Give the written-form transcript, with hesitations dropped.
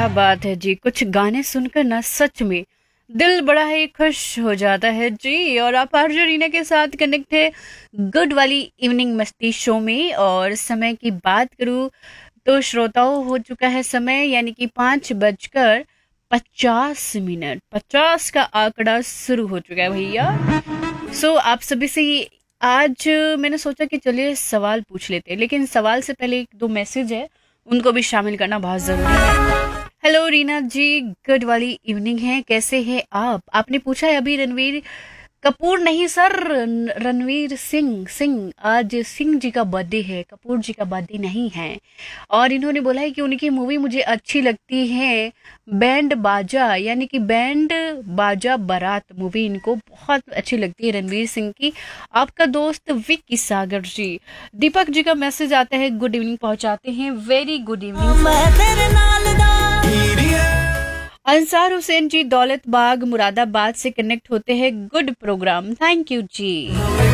क्या बात है जी। कुछ गाने सुनकर ना सच में दिल बड़ा ही खुश हो जाता है जी। और आप आरजे रीना के साथ कनेक्ट है गुड वाली इवनिंग मस्ती शो में। और समय की बात करूं तो श्रोताओं हो चुका है समय, यानी कि 5:50। 50 का आंकड़ा शुरू हो चुका है भैया। आप सभी से आज मैंने सोचा कि चलिए सवाल पूछ लेते हैं, लेकिन सवाल से पहले एक दो मैसेज है, उनको भी शामिल करना बहुत जरूरी है। हेलो रीना जी, गुड वाली इवनिंग है, कैसे हैं आप? आपने पूछा है अभी रणवीर कपूर नहीं सर, रणवीर सिंह सिंह। आज सिंह जी का बर्थडे है, कपूर जी का बर्थडे नहीं है। और इन्होंने बोला है कि उनकी मूवी मुझे अच्छी लगती है बैंड बाजा, यानी कि बैंड बाजा बारात मूवी इनको बहुत अच्छी लगती है रणवीर सिंह की। आपका दोस्त विक्की सागर जी। दीपक जी का मैसेज आता है, गुड इवनिंग पहुंचाते हैं, very good evening. Ansar Hussain जी दौलत बाग मुरादाबाद से कनेक्ट होते हैं, good programme, thank you ji.